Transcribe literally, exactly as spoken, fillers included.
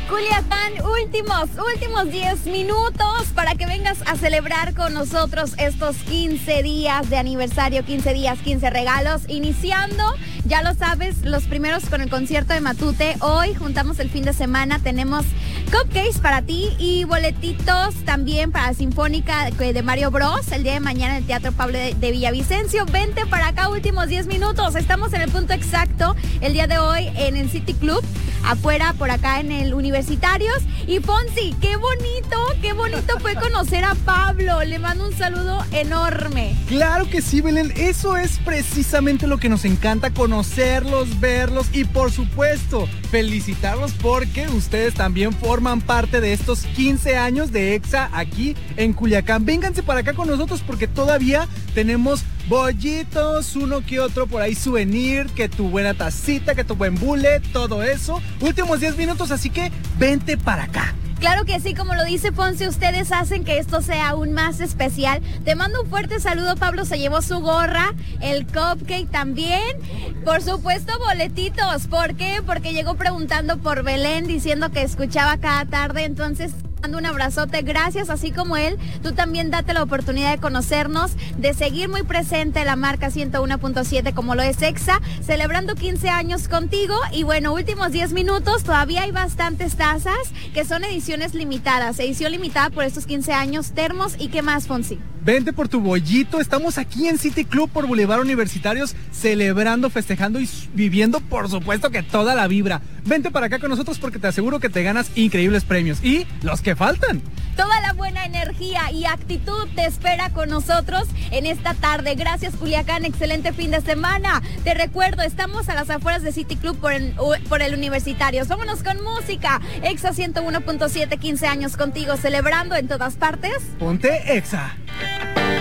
Culiacán, últimos, últimos diez minutos para que vengas a celebrar con nosotros estos quince días de aniversario, quince días, quince regalos, iniciando, ya lo sabes, los primeros con el concierto de Matute. Hoy juntamos el fin de semana, tenemos cupcakes para ti y boletitos también para la Sinfónica de Mario Bros. El día de mañana en el Teatro Pablo de, de Villavicencio. Vente para acá, últimos diez minutos, estamos en el punto exacto el día de hoy en el City Club, afuera por acá en el Universitarios. Y Fonsi, qué bonito, qué bonito fue conocer a Pablo. Le mando un saludo enorme. Claro que sí, Belén. Eso es precisamente lo que nos encanta, conocerlos, verlos y por supuesto felicitarlos porque ustedes también forman parte de estos quince años de EXA aquí en Culiacán. Vénganse para acá con nosotros porque todavía tenemos bollitos, uno que otro por ahí souvenir, que tu buena tacita, que tu buen bule, todo eso. Últimos diez minutos, así que vente para acá. Claro que sí, como lo dice Fonsi, ustedes hacen que esto sea aún más especial. Te mando un fuerte saludo, Pablo se llevó su gorra, el cupcake también. Por supuesto, boletitos. ¿Por qué? Porque llegó preguntando por Belén, diciendo que escuchaba cada tarde, entonces mando un abrazote, gracias, así como él, tú también date la oportunidad de conocernos, de seguir muy presente la marca ciento uno punto siete como lo es EXA, celebrando quince años contigo. Y bueno, últimos diez minutos, todavía hay bastantes tazas que son ediciones limitadas, edición limitada por estos quince años, termos y qué más, Fonsi. Vente por tu bollito, estamos aquí en City Club por Boulevard Universitarios, celebrando, festejando y viviendo, por supuesto, que toda la vibra. Vente para acá con nosotros porque te aseguro que te ganas increíbles premios y los que faltan. Toda la buena energía y actitud te espera con nosotros en esta tarde. Gracias, Culiacán, excelente fin de semana. Te recuerdo, estamos a las afueras de City Club por el, por el Universitarios. Vámonos con música. EXA ciento uno punto siete, quince años contigo, celebrando en todas partes. Ponte EXA.